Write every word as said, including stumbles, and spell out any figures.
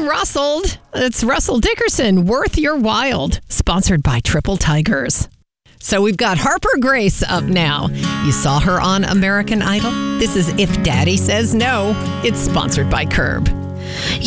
Rustled. It's Russell Dickerson, Worth Your Wild, sponsored by Triple Tigers. So we've got Harper Grace up now. You saw her on American Idol. This is If Daddy Says No. It's sponsored by Curb.